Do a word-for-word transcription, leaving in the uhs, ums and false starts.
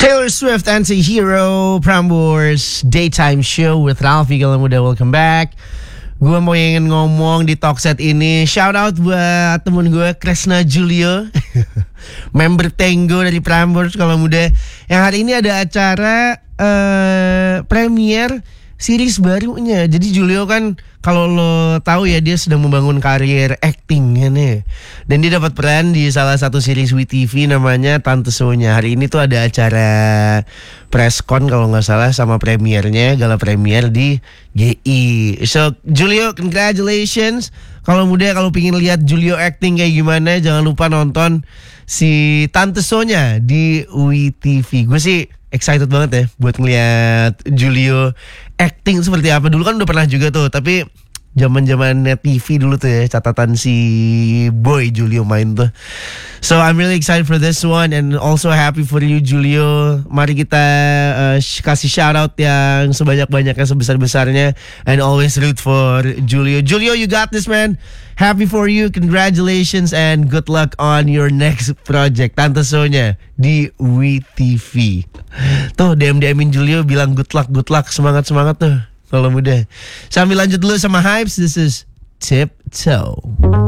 Taylor Swift, Anti-Hero, Prambors Daytime Show with Ralphie. Kalau muda, welcome back. Gue mau ingin ngomong di Talkset ini, shout out buat temen gue Kresna Julio, member Tango dari Prambors kalau muda, yang hari ini ada acara uh, premier series barunya. Jadi Julio kan kalau lo tahu ya, dia sedang membangun karir actingnya nih, dan dia dapat peran di salah satu series W T V namanya Tante Sonya. Hari ini tuh ada acara presscon kalau nggak salah sama premiernya, gala premier di G I. So Julio, congratulations. Kalau muda, kalau pingin lihat Julio acting kayak gimana, jangan lupa nonton si Tante Sonya di W T V. Gue sih excited banget ya buat ngeliat Julio acting seperti apa. Dulu kan udah pernah juga tuh, tapi zaman-zamannya T V dulu tuh ya, catatan si Boy Julio main tuh. So I'm really excited for this one, and also happy for you Julio. Mari kita uh, kasih shout out yang sebanyak-banyaknya, sebesar-besarnya, and always root for Julio. Julio, you got this, man. Happy for you, congratulations, and good luck on your next project, Tante Sonya di W T V. Tuh D M D M-in Julio bilang good luck, good luck, semangat-semangat tuh kalau muda. Sambil lanjut dulu sama Hypes, this is Tiptoe.